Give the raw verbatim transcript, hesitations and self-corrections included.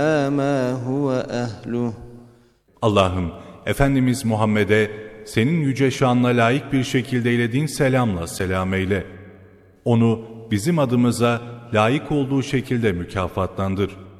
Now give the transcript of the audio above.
ما هو أهله. Allah'ım, Efendimiz Muhammed'e senin yüce şanına layık bir şekilde ilediğin selamla selam eyle. Onu bizim adımıza layık olduğu şekilde mükafatlandır.